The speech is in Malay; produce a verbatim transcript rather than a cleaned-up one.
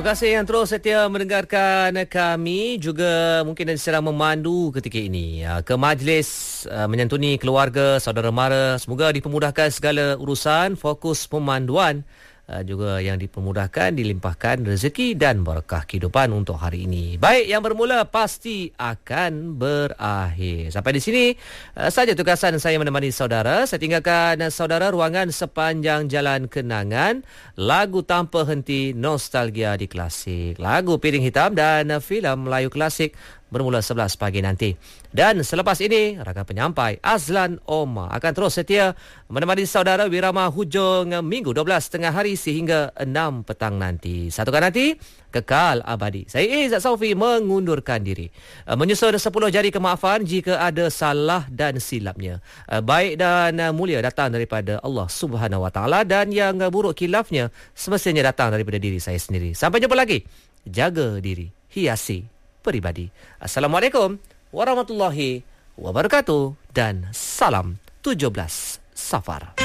kasih yang terus setia mendengarkan kami, juga mungkin ada sedang memandu ketika ini ke majlis menyantuni keluarga, saudara mara. Semoga dipermudahkan segala urusan, fokus pemanduan juga yang dipermudahkan, dilimpahkan rezeki dan berkah kehidupan untuk hari ini. Baik, yang bermula pasti akan berakhir. Sampai di sini uh, saja tugasan saya menemani saudara. Saya tinggalkan uh, saudara ruangan sepanjang jalan kenangan, lagu tanpa henti, nostalgia di klasik, lagu Piring Hitam dan uh, filem Melayu klasik bermula sebelas pagi nanti. Dan selepas ini, rakan penyampai Azlan Omar akan terus setia menemani saudara Wirama hujung minggu dua belas tengah hari sehingga enam petang nanti. Satukan nanti, kekal abadi. Saya Izzat Saufi mengundurkan diri. Menyusun sepuluh jari kemaafan jika ada salah dan silapnya. Baik dan mulia datang daripada Allah Subhanahu Wa Taala, dan yang buruk khilafnya semestinya datang daripada diri saya sendiri. Sampai jumpa lagi. Jaga diri, hiasi peribadi. Assalamualaikum warahmatullahi wabarakatuh dan salam tujuh belas Safar.